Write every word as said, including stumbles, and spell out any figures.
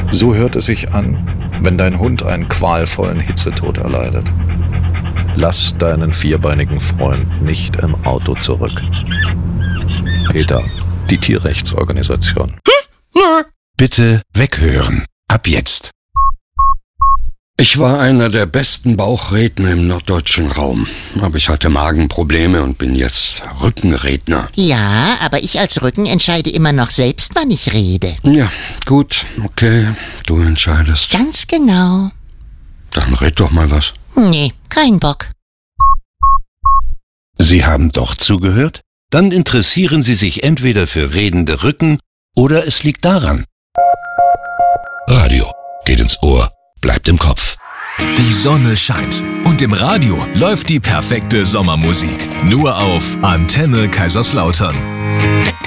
So hört es sich an, wenn dein Hund einen qualvollen Hitzetod erleidet. Lass deinen vierbeinigen Freund nicht im Auto zurück. PETA, die Tierrechtsorganisation. Bitte weghören. Ab jetzt. Ich war einer der besten Bauchredner im norddeutschen Raum, aber ich hatte Magenprobleme und bin jetzt Rückenredner. Ja, aber ich als Rücken entscheide immer noch selbst, wann ich rede. Ja, gut, okay, du entscheidest. Ganz genau. Dann red doch mal was. Nee, kein Bock. Sie haben doch zugehört? Dann interessieren Sie sich entweder für redende Rücken oder es liegt daran. Radio geht ins Ohr, bleibt im Kopf. Die Sonne scheint und im Radio läuft die perfekte Sommermusik. Nur auf Antenne Kaiserslautern.